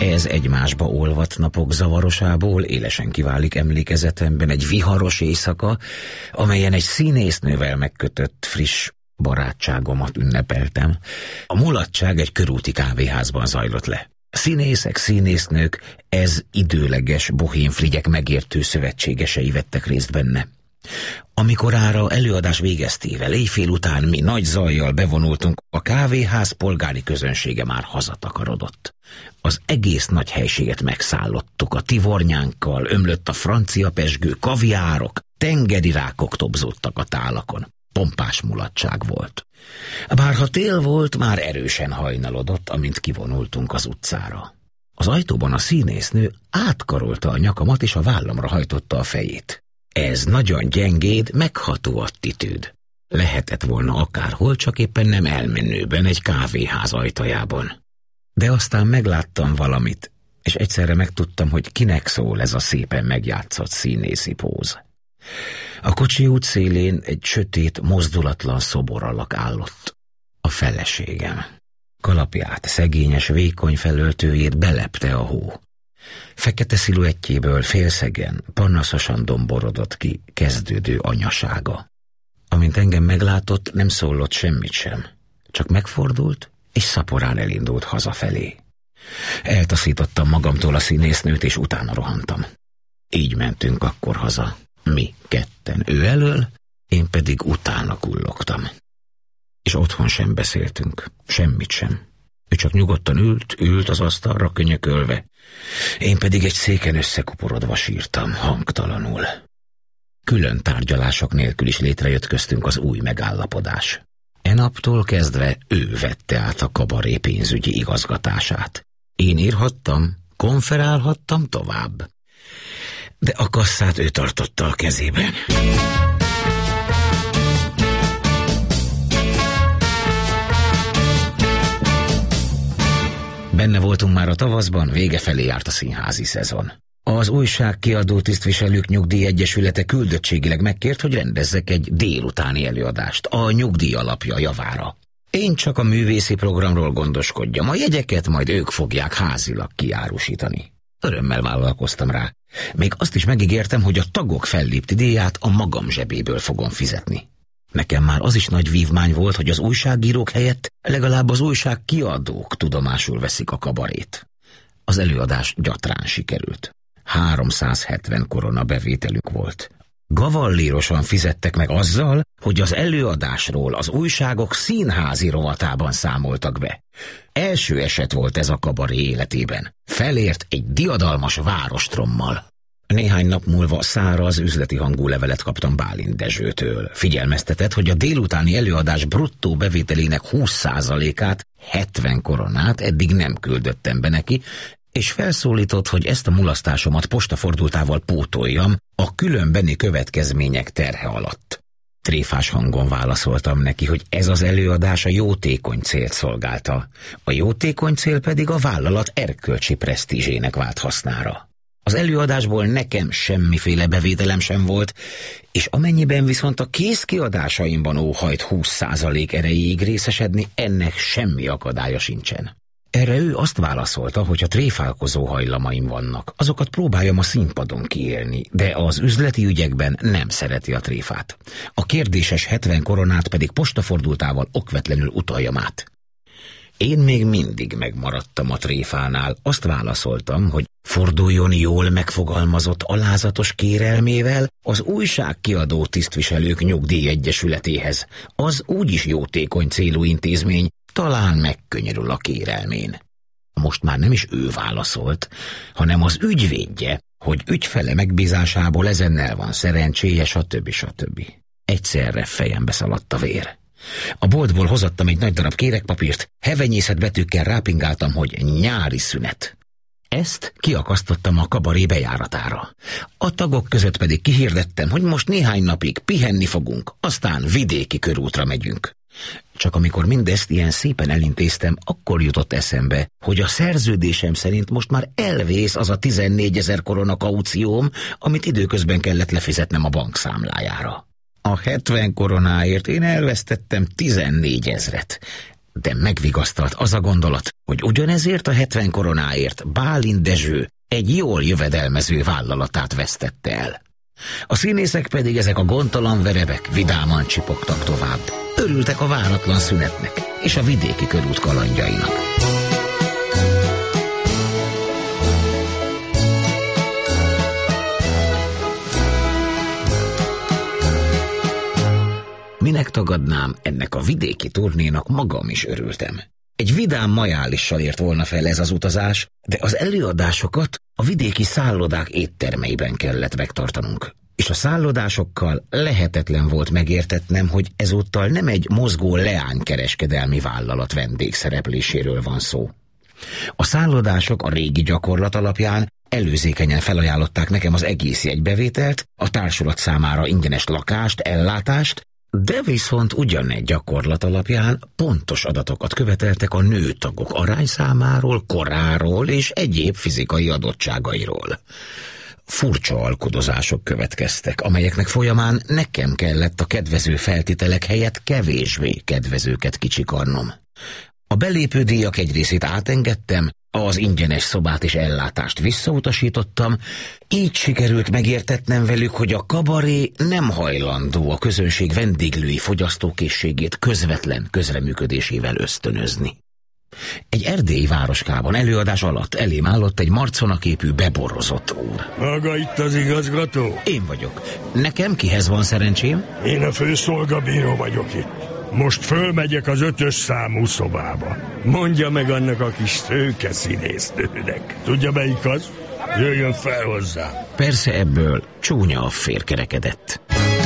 Ez egymásba olvadt napok zavarosából élesen kiválik emlékezetemben egy viharos éjszaka, amelyen egy színésznővel megkötött friss barátságomat ünnepeltem. A mulatság egy körúti kávéházban zajlott le. Színészek, színésznők, ez időleges bohémfrigyek megértő szövetségesei vettek részt benne. Amikorára előadás végeztével éjfél után mi nagy zajjal bevonultunk, a kávéház polgári közönsége már hazatakarodott. Az egész nagy helységet megszállottuk, a tivornyánkkal ömlött a francia pezsgő, kaviárok, tengeri rákok tobzódtak a tálakon. Pompás mulatság volt. Bár ha tél volt, már erősen hajnalodott, amint kivonultunk az utcára. Az ajtóban a színésznő átkarolta a nyakamat, és a vállamra hajtotta a fejét. Ez nagyon gyengéd, megható attitűd. Lehetett volna akárhol, csak éppen nem elmenőben, egy kávéház ajtajában. De aztán megláttam valamit, és egyszerre megtudtam, hogy kinek szól ez a szépen megjátszott színészi póz. A kocsi út szélén egy sötét, mozdulatlan szobor alak állott. A feleségem. Kalapját, szegényes, vékony felöltőjét belepte a hó. Fekete sziluettjéből félszegen, panaszosan domborodott ki kezdődő anyasága. Amint engem meglátott, nem szólott semmit sem, csak megfordult, és szaporán elindult hazafelé. Eltaszítottam magamtól a színésznőt, és utána rohantam. Így mentünk akkor haza. Mi ketten, ő elől, én pedig utána kullogtam. És otthon sem beszéltünk, semmit sem. Ő csak nyugodtan ült az asztalra könyökölve. Én pedig egy széken összekuporodva sírtam, hangtalanul. Külön tárgyalások nélkül is létrejött köztünk az új megállapodás. E naptól kezdve ő vette át a kabaré pénzügyi igazgatását. Én írhattam, konferálhattam tovább. De a kasszát ő tartotta a kezében. Benne voltunk már a tavaszban, vége felé járt a színházi szezon. Az újságkiadó tisztviselők nyugdíjegyesülete küldöttségileg megkért, hogy rendezzek egy délutáni előadást a nyugdíj alapja javára. Én csak a művészi programról gondoskodjam, a jegyeket majd ők fogják házilag kiárusítani. Örömmel vállalkoztam rá. Még azt is megígértem, hogy a tagok fellépti díját a magam zsebéből fogom fizetni. Nekem már az is nagy vívmány volt, hogy az újságírók helyett legalább az újságkiadók tudomásul veszik a kabarét. Az előadás gyatrán sikerült. 370 korona bevételük volt. Gavallírosan fizettek meg azzal, hogy az előadásról az újságok színházi rovatában számoltak be. Első eset volt ez a kabaré életében. Felért egy diadalmas várostrommal. Néhány nap múlva száraz üzleti hangú levelet kaptam Bálint Dezsőtől. Figyelmeztetett, hogy a délutáni előadás bruttó bevételének 20%-át, 70 koronát eddig nem küldöttem be neki, és felszólított, hogy ezt a mulasztásomat postafordultával pótoljam a különbeni következmények terhe alatt. Tréfás hangon válaszoltam neki, hogy ez az előadás a jótékony célt szolgálta, a jótékony cél pedig a vállalat erkölcsi presztízsének vált hasznára. Az előadásból nekem semmiféle bevételem sem volt, és amennyiben viszont a kézkiadásaimban óhajt 20% erejéig részesedni, ennek semmi akadálya sincsen. Erre ő azt válaszolta, hogy a tréfálkozó hajlamaim vannak, azokat próbáljam a színpadon kiélni, de az üzleti ügyekben nem szereti a tréfát. A kérdéses 70 koronát pedig postafordultával okvetlenül utaljam át. Én még mindig megmaradtam a tréfánál, azt válaszoltam, hogy forduljon jól megfogalmazott alázatos kérelmével az újságkiadó tisztviselők nyugdíjegyesületéhez. Az úgyis jótékony célú intézmény, talán megkönyörül a kérelmén. Most már nem is ő válaszolt, hanem az ügyvédje, hogy ügyfele megbízásából ezennel van szerencséje, stb. Egyszerre fejembe szaladt a vér. A boltból hozattam egy nagy darab kéregpapírt, hevenyészet betűkkel rápingáltam, hogy nyári szünet. Ezt kiakasztottam a kabaré bejáratára. A tagok között pedig kihirdettem, hogy most néhány napig pihenni fogunk, aztán vidéki körútra megyünk. Csak amikor mindezt ilyen szépen elintéztem, akkor jutott eszembe, hogy a szerződésem szerint most már elvész az a 14 000 korona kaucióm, amit időközben kellett lefizetnem a bankszámlájára. A 70 koronáért én elvesztettem 14 000-et. de megvigasztalt az a gondolat, hogy ugyanezért a 70 koronáért Bálint Dezső egy jól jövedelmező vállalatát vesztette el. A színészek pedig, ezek a gondtalan verebek, vidáman csipogtak tovább. Örültek a váratlan szünetnek és a vidéki körút kalandjainak. Minek tagadnám, ennek a vidéki turnénak magam is örültem. Egy vidám majálissal ért volna fel ez az utazás, de az előadásokat a vidéki szállodák éttermeiben kellett megtartanunk. És a szállodásokkal lehetetlen volt megértetnem, hogy ezúttal nem egy mozgó leánykereskedelmi vállalat vendégszerepléséről van szó. A szállodások a régi gyakorlat alapján előzékenyen felajánlották nekem az egész jegybevételt, a társulat számára ingyenes lakást, ellátást, de viszont ugyanegy gyakorlat alapján pontos adatokat követeltek a nőtagok arányszámáról, koráról és egyéb fizikai adottságairól. Furcsa alkudozások következtek, amelyeknek folyamán nekem kellett a kedvező feltételek helyett kevésbé kedvezőket kicsikarnom. A belépődíjak egy részét átengedtem, az ingyenes szobát és ellátást visszautasítottam, így sikerült megértetnem velük, hogy a kabaré nem hajlandó a közönség vendéglői fogyasztókészségét közvetlen közreműködésével ösztönözni. Egy erdélyi városkában előadás alatt elém állott egy marconaképű beborozott úr. Maga itt az igazgató? Én vagyok. Nekem kihez van szerencsém? Én a főszolgabíró vagyok itt. Most fölmegyek az 5-ös számú szobába. Mondja meg annak a kis szőke színésznőnek. Tudja, melyik az? Jöjjön fel hozzá. Persze ebből csúnya affér kerekedett.